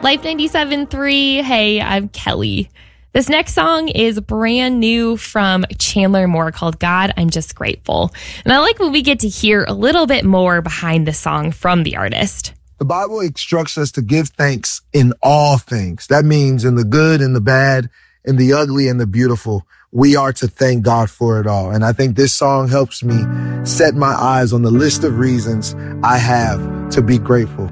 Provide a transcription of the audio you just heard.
Life 97.3. Hey, I'm Kelly. This next song is brand new from Chandler Moore called God, I'm Just Grateful. And I like when we get to hear a little bit more behind the song from the artist. The Bible instructs us to give thanks in all things. That means in the good and the bad, in the ugly and the beautiful. We are to thank God for it all. And I think this song helps me set my eyes on the list of reasons I have to be grateful.